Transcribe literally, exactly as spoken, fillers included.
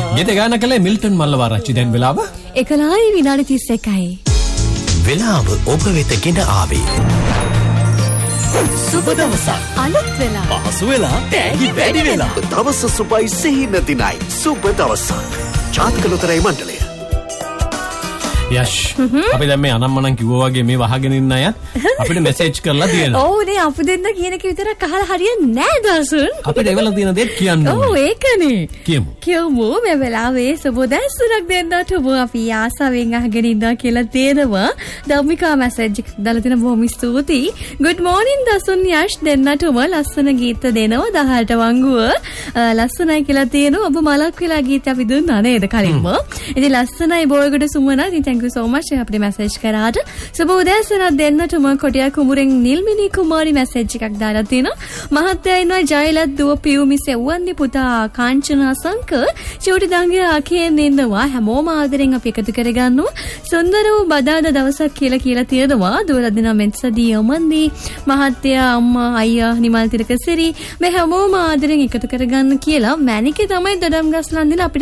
ගීත ගාන කලේ මිල්ටන් මල්ලවආරච්චි. දැන් වෙලාව එකලයි විනාඩි තිස් එකයි. වෙලාව ඔබ වෙත ගෙන ආවේ. සුබ දවසක්. අලුත් වෙලා. පහසු වෙලා. තෑගි වැඩි වෙලා. දවස සුබයි සිහින දිනයි. සුබ දවසක්. ජාතික ලොතරැයි මණ්ඩලය. යෂ් අපි දැන් මේ අනම්මනම් කිව්වා වගේ මේ වහගෙන ඉන්න අයත් අපිට මෙසේජ් කරලා තියෙනවා. ඔව් නේ අපි දෙන්න කියන එක විතරක් අහලා හරියන්නේ නැහැ දසුන්. අපිට එවලා තියෙන දේ කියන්න ඕනේ. ඔව් ඒකනේ. කියමු. කියමු මේ වෙලාවේ සුබදැසුණක් දෙන්නට ඔබ අපි ආසාවෙන් අහගෙන ඉන්නවා කියලා තේරෙනවා. ධම්මිකා මෙසේජ් එකක් දාලා තියෙන බොහොම ස්තුතියි. good morning දසුන් යෂ් දෙන්නට ඔබ ලස්සන ගීත දෙනවා දහයට වංගුව. ලස්සනයි කියලා තියෙනවා. ඔබ මලක් වෙලා ගීත අපි දුන්නා නේද කලින්ම. ඉතින් ලස්සනයි බෝයකට සුමන. ඉතින් thank you so much අපිට මැසේජ් කරාට. සුබ උදෑසනක් දෙන්නටම කොටියා කුඹුරෙන් නිල්මිනී කුමාරි මැසේජ් එකක් දාලා තිනවා. මහත්තයා ඉන්නවා ජයලත් දුව පියුමි සෙව්වන්දි පුතා කාංචනා සංක චූටි දංගිය අකයෙන් ඉන්නවා. හැමෝම ආදරෙන් අපි එකතු කරගන්නවා. සුන්දර වූ බදාද දවසක් කියලා කියලා තියෙනවා. දුවලදිනා මෙත්සදී යමන්දි මහත්තයා අම්මා අයියා නිමල් තිරකසිරි මේ හැමෝම ආදරෙන් එකතු කරගන්න කියලා මැනිකේ තමයි දඩම් ගස්ලන් දෙන අපිට